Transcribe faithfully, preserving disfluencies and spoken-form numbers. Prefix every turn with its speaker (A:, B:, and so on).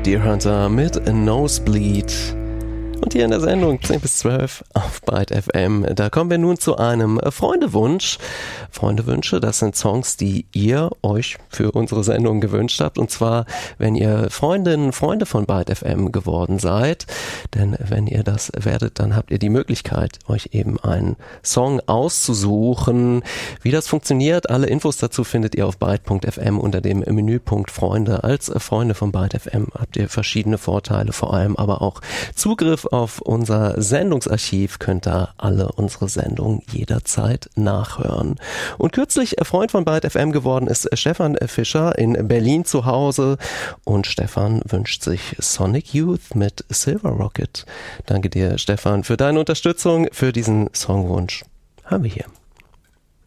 A: Deerhunter mit Nosebleed. Und hier in der Sendung zehn bis zwölf auf Byte F M, da kommen wir nun zu einem Freundewunsch. Freundewünsche, das sind Songs, die ihr euch für unsere Sendung gewünscht habt. Und zwar, wenn ihr Freundinnen, Freunde von Byte F M geworden seid. Denn wenn ihr das werdet, dann habt ihr die Möglichkeit, euch eben einen Song auszusuchen. Wie das funktioniert, alle Infos dazu findet ihr auf byte punkt f m unter dem Menüpunkt Freunde. Als Freunde von Byte F M habt ihr verschiedene Vorteile, vor allem aber auch Zugriff auf unser Sendungsarchiv, könnt da alle unsere Sendungen jederzeit nachhören. Und kürzlich Freund von Byte F M geworden ist Stefan Fischer in Berlin zu Hause. Und Stefan wünscht sich Sonic Youth mit Silver Rocket. Danke dir, Stefan, für deine Unterstützung, für diesen Songwunsch. Haben wir hier.